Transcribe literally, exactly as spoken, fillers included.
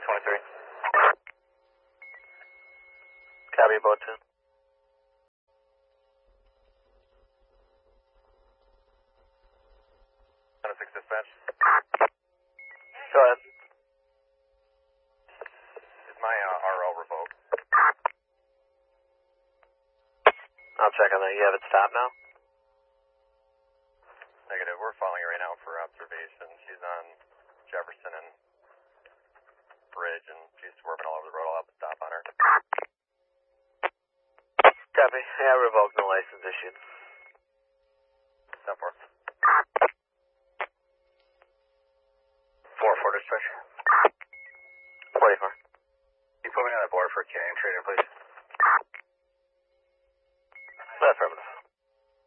twenty-three. Copy, boat two. one oh six dispatch. Go ahead. Is my uh, R O revoked? I'll check on that. You have it stopped now? Negative. We're following her right now for observation. She's on Jefferson and Bridge, and she's swerving all over the road. I'll have to stop on her. Copy. Yeah, revoked. No license issued. ten four. four four dispatch. forty-four. Can you put me on the board for a Canadian trader, please?